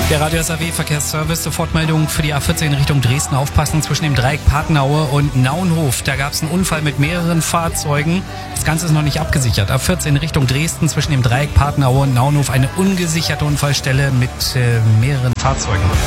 Der Radio SAW Verkehrsservice, Sofortmeldung für die A14 in Richtung Dresden. Aufpassen zwischen dem Dreieck Patenaue und Naunhof. Da gab es einen Unfall mit mehreren Fahrzeugen. Das Ganze ist noch nicht abgesichert. A14 in Richtung Dresden zwischen dem Dreieck Patenaue und Naunhof. Eine ungesicherte Unfallstelle mit mehreren Fahrzeugen.